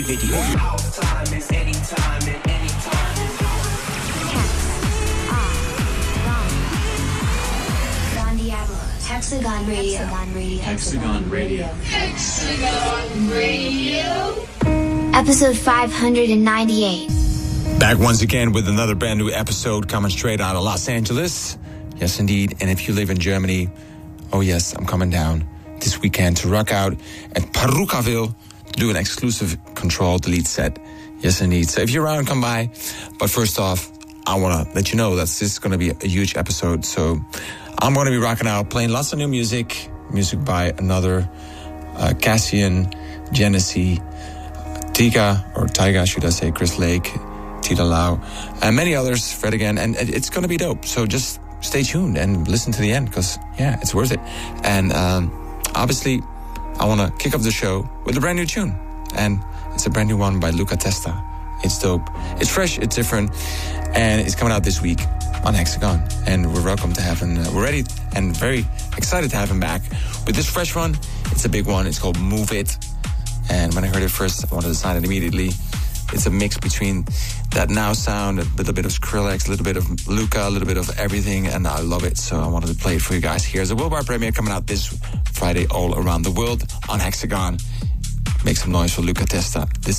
video. Hexagon Radio. Hexagon Radio. Hexagon Radio. Episode 598. Back once again with another brand new episode coming straight out of Los Angeles. Yes, indeed. And if you live in Germany, oh yes, I'm coming down this weekend to rock out at Perukaville to do an exclusive Control Delete set. Yes, indeed. So if you're around, come by. But first off, I want to let you know that this is going to be a huge episode. So I'm going to be rocking out, playing lots of new music by another Cassian, Genesee, Tyga, should I say, Chris Lake, Tita Lau, and many others, Fred again, and it's going to be dope. So just stay tuned and listen to the end, because, yeah, it's worth it. And obviously, I want to kick off the show with a brand new tune, and it's a brand new one by Luca Testa. It's dope. It's fresh, it's different, and it's coming out this week on Hexagon, and we're welcome to have him. We're ready and very excited to have him back with this fresh one. It's a big one. It's called Move It, and when I heard it first, I wanted to sign it immediately. It's a mix between that now sound, a little bit of Skrillex, a little bit of Luca, a little bit of everything, and I love it, so I wanted to play it for you guys. Here's a worldwide premiere coming out this Friday all around the world on Hexagon. Make some noise for Luca Testa. This